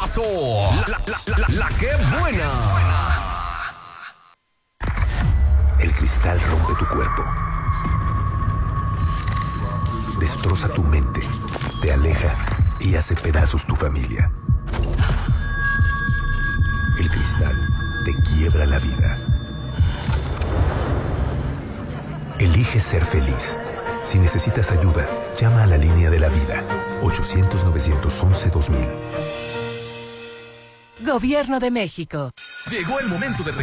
pasó? La que buena. El cristal rompe tu cuerpo. Destroza tu mente. Te aleja y hace pedazos tu familia. El cristal te quiebra la vida. Elige ser feliz. Si necesitas ayuda, llama a la línea de la vida. 800-911-2000. Gobierno de México. Llegó el momento de